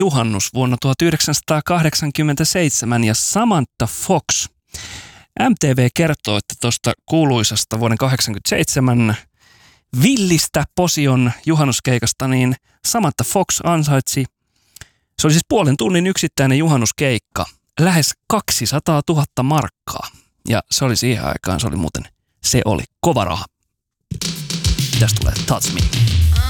juhannus vuonna 1987 ja Samantha Fox. MTV kertoo, että tuosta kuuluisasta vuoden 1987 villistä Posion juhannuskeikasta, niin Samantha Fox ansaitsi, se oli siis puolen tunnin yksittäinen juhannuskeikka, lähes 200 000 markkaa. Ja se oli siihen aikaan, se oli kova raha. Tästä tulee Touch Me.